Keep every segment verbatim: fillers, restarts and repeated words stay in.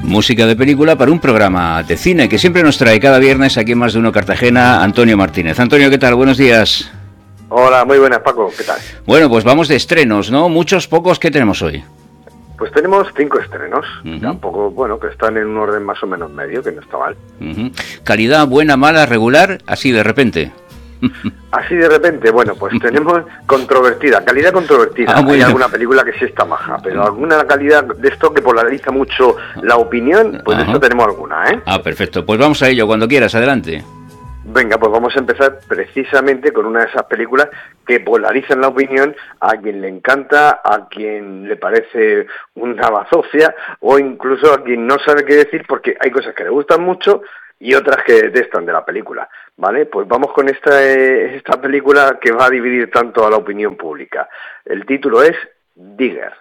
Música de película para un programa de cine que siempre nos trae cada viernes aquí en Más de Uno Cartagena, Antonio Martínez. Antonio, ¿qué tal? Buenos días. Hola, muy buenas, Paco, ¿qué tal? Bueno, pues vamos de estrenos, ¿no? Muchos, pocos, ¿qué tenemos hoy? Pues tenemos cinco estrenos, Uh-huh. Tampoco, bueno, que están en un orden más o menos medio, que no está mal. Uh-huh. Calidad buena, mala, regular, así de repente. Así de repente, bueno, pues tenemos controvertida, calidad controvertida. Ah, bueno. Hay alguna película que sí está maja, pero alguna calidad de esto que polariza mucho la opinión, pues de Ajá. eso tenemos alguna, ¿eh? Ah, perfecto. Pues vamos a ello, cuando quieras, adelante. Venga, pues vamos a empezar precisamente con una de esas películas que polarizan la opinión a quien le encanta, a quien le parece una bazofia o incluso a quien no sabe qué decir porque hay cosas que le gustan mucho y otras que detestan de la película, ¿vale? Pues vamos con esta, eh, esta película que va a dividir tanto a la opinión pública. El título es Digger.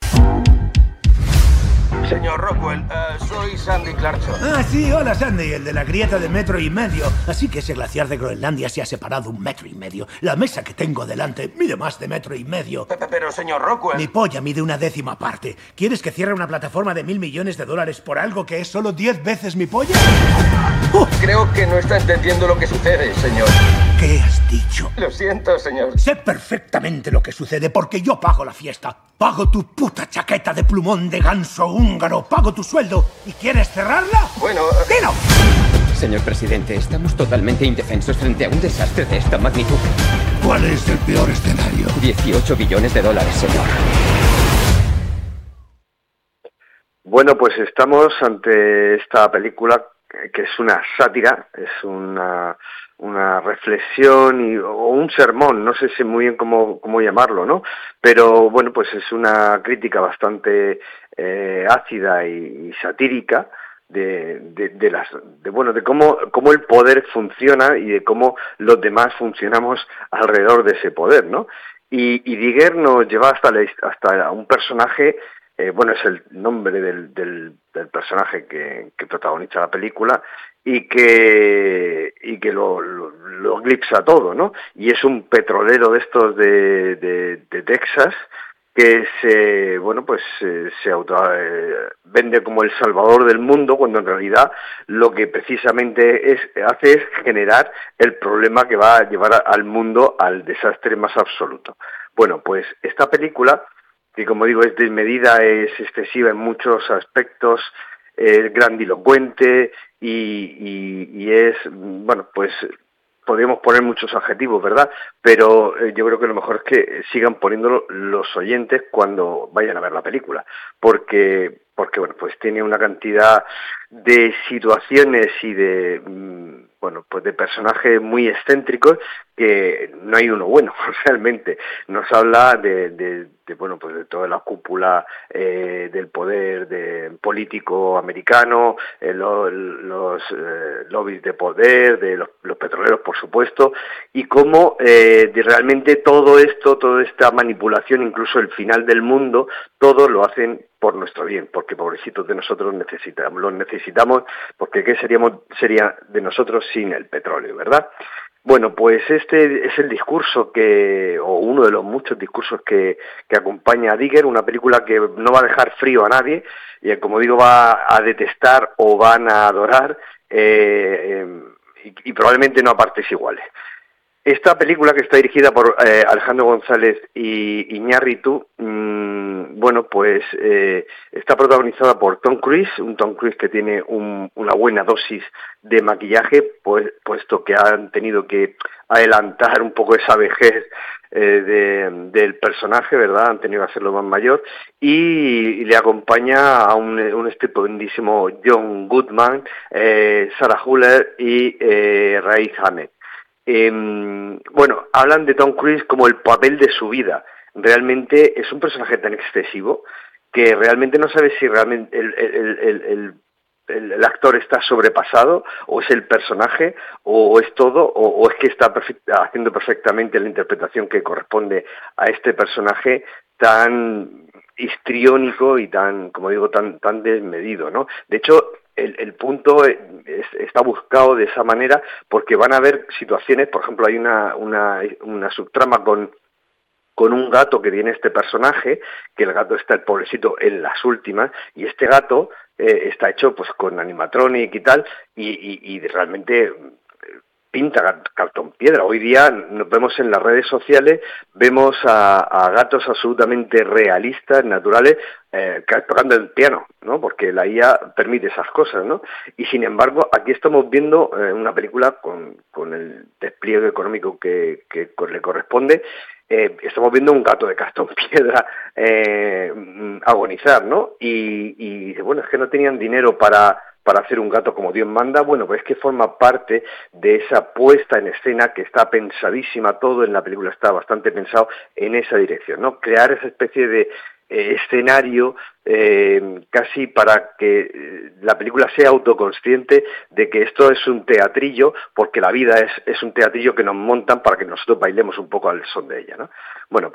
Señor Rockwell, uh, soy Sandy Clarkson. Ah, sí, hola Sandy, el de la grieta de metro y medio. Así que ese glaciar de Groenlandia se ha separado un metro y medio. La mesa que tengo delante mide más de metro y medio. Pero, pero señor Rockwell... Mi polla mide una décima parte. ¿Quieres que cierre una plataforma de mil millones de dólares por algo que es solo diez veces mi polla? ¡Oh! Creo que no está entendiendo lo que sucede, señor. ¿Qué has dicho? Lo siento, señor. Sé perfectamente lo que sucede porque yo pago la fiesta. Pago tu puta chaqueta de plumón de ganso húngaro. Pago tu sueldo. ¿Y quieres cerrarla? Bueno... ¡Dilo! Señor presidente, estamos totalmente indefensos frente a un desastre de esta magnitud. ¿Cuál es el peor escenario? dieciocho billones de dólares, señor. Bueno, pues estamos ante esta película que es una sátira, es una, una reflexión y, o un sermón, no sé si muy bien cómo, cómo llamarlo, ¿no? Pero bueno, pues es una crítica bastante eh, ácida y, y satírica de, de, de las, de bueno, de cómo, cómo el poder funciona y de cómo los demás funcionamos alrededor de ese poder, ¿no? Y, y Digger nos lleva hasta, la, hasta un personaje. Eh, bueno, es el nombre del, del, del personaje que, que protagoniza la película y que y que lo, lo, lo eclipsa todo, ¿no? Y es un petrolero de estos de, de, de Texas que se, bueno, pues eh, se auto eh, vende como el salvador del mundo cuando en realidad lo que precisamente es hace es generar el problema que va a llevar a, al mundo al desastre más absoluto. Bueno, pues esta película, que como digo es desmedida, es excesiva en muchos aspectos, es grandilocuente y, y, y es, bueno, pues podríamos poner muchos adjetivos, ¿verdad? Pero eh, yo creo que lo mejor es que sigan poniéndolo los oyentes cuando vayan a ver la película, porque, porque bueno, pues tiene una cantidad de situaciones y de, mmm, bueno, pues de personajes muy excéntricos que no hay uno bueno, realmente. Nos habla de, de, de bueno, pues de toda la cúpula eh, del poder de, político americano, eh, lo, los eh, lobbies de poder, de los, los petroleros, por supuesto, y cómo eh, de realmente todo esto, toda esta manipulación, incluso el final del mundo, todo lo hacen por nuestro bien, porque pobrecitos de nosotros necesitamos, los necesitamos, porque ¿qué seríamos, sería de nosotros sin el petróleo, verdad? Bueno, pues este es el discurso que, o uno de los muchos discursos que, que acompaña a Digger, una película que no va a dejar frío a nadie, y como digo va a detestar o van a adorar, eh, eh, y, y probablemente no a partes iguales. Esta película, que está dirigida por eh, Alejandro González y Iñárritu, mmm, bueno, pues eh, está protagonizada por Tom Cruise, un Tom Cruise que tiene un, una buena dosis de maquillaje, pues, puesto que han tenido que adelantar un poco esa vejez eh, de, del personaje, ¿verdad? Han tenido que hacerlo más mayor, y, y le acompaña a un, un estupendísimo John Goodman, eh, Sarah Huller y eh, Riz Ahmed. Eh, bueno, hablan de Tom Cruise como el papel de su vida. Realmente es un personaje tan excesivo que realmente no sabes si realmente el, el, el, el, el, el actor está sobrepasado, o es el personaje, o, o es todo, o, o es que está perfect, haciendo perfectamente la interpretación que corresponde a este personaje tan histriónico y tan, como digo, tan, tan desmedido, ¿no? De hecho, El, el punto es, está buscado de esa manera porque van a haber situaciones, por ejemplo, hay una, una, una subtrama con, con un gato que tiene este personaje, que el gato está, el pobrecito, en las últimas, y este gato eh, está hecho pues con animatronic y tal, y, y, y realmente pinta cartón piedra. Hoy día nos vemos en las redes sociales, vemos a, a gatos absolutamente realistas, naturales, eh, tocando el piano, ¿no? Porque la I A permite esas cosas, ¿no? Y sin embargo, aquí estamos viendo eh, una película con, con el despliegue económico que, que le corresponde. Eh, estamos viendo un gato de cartón piedra eh, agonizar, ¿no? Y, y bueno, es que no tenían dinero para para hacer un gato como Dios manda. Bueno, pues es que forma parte de esa puesta en escena que está pensadísima, todo en la película está bastante pensado en esa dirección, ¿no? Crear esa especie de eh, escenario eh, casi para que eh, la película sea autoconsciente de que esto es un teatrillo, porque la vida es, es un teatrillo que nos montan para que nosotros bailemos un poco al son de ella, ¿no? Bueno,